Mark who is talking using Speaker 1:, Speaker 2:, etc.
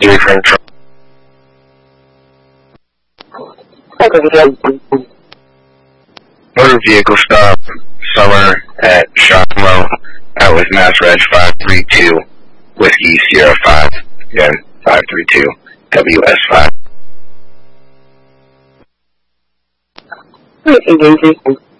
Speaker 1: different motor vehicle stop, Summer at Shakmo. That was Mass Reg 532, Whiskey Sierra 5, again, 532, WS5.